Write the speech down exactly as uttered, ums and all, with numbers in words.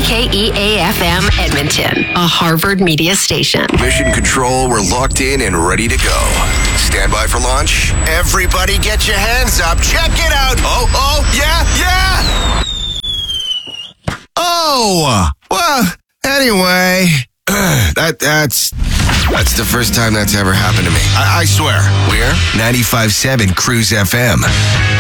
K E A F M Edmonton, a Harvard media station. Mission Control, we're locked in and ready to go. Stand by for launch. Everybody get your hands up. Check it out. Oh, oh, yeah, yeah. Oh, well, anyway, that that's that's the first time that's ever happened to me. I, I swear. We're ninety-five point seven Cruise F M.